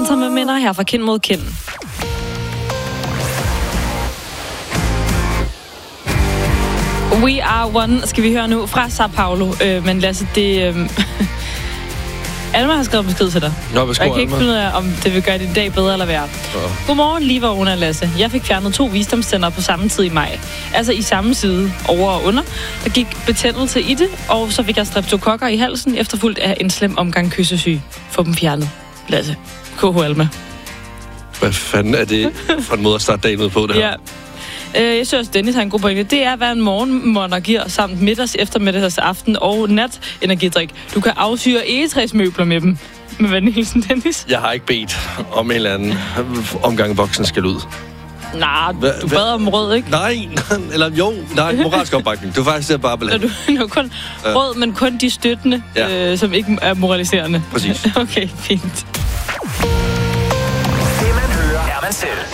med minder her fra Kind mod Kind. We Are One skal vi høre nu fra Sao Paulo. Men Lasse, det... Alma har skrevet besked til dig. Nå, jeg kan ikke finde ud af, om det vil gøre din dag bedre eller værre. Godmorgen, lige var under Lasse. Jeg fik fjernet 2 visdomstænder på samme tid i maj. Altså i samme side, over og under. Der gik betændelse i det, og så fik jeg streptokokker i halsen, efterfulgt af en slem omgang kyssesyg. Få dem fjernet. Lasse. KH Alma. Hvad fanden er det for en måde at starte dagen ud på, det her? Ja. Jeg synes, Dennis har en god pointe. Det er, hvad en morgenmåneder giver samt middags, eftermiddags, aften og nat energidrik. Du kan afsyre egetræsmøbler med dem. Med vanilsen, Dennis. Jeg har ikke bedt om en eller anden omgang voksen skal ud. Nej, du bad om rød, ikke? Nej, eller jo, nej, moralsk opbakning. Du er faktisk der bare blandt. Du kun rød, men kun de støttende, som ikke er moraliserende. Præcis. Okay, fint. Det man hører, er man selv.